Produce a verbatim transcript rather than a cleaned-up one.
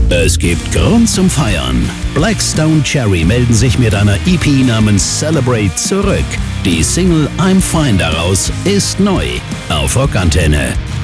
Es gibt Grund zum Feiern. Blackstone Cherry melden sich mit einer E P namens Celebrate zurück. Die Single I'm Fine daraus ist neu auf Rockantenne.